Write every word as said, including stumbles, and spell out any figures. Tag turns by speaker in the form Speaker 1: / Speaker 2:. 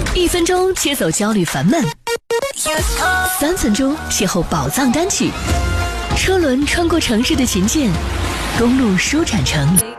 Speaker 1: 一分钟切走焦虑烦闷，三分钟邂逅宝藏单曲。车轮穿过城市的琴键，公路舒展成